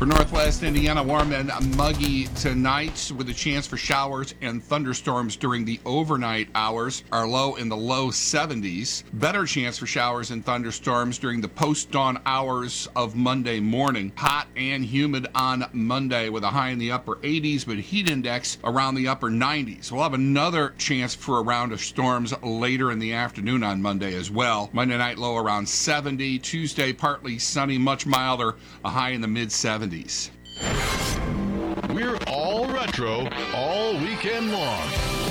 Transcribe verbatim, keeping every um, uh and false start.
For Northwest Indiana, warm and muggy tonight with a chance for showers and thunderstorms during the overnight hours. Our low in the low seventies. Better chance for showers and thunderstorms during the post-dawn hours of Monday morning. Hot and humid on Monday with a high in the upper eighties, but heat index around the upper nineties. We'll have another chance for a round of storms later in the afternoon on Monday as well. Monday night low around seventy. Tuesday partly sunny, much milder, a high in the mid seventies. We're all retro all weekend long.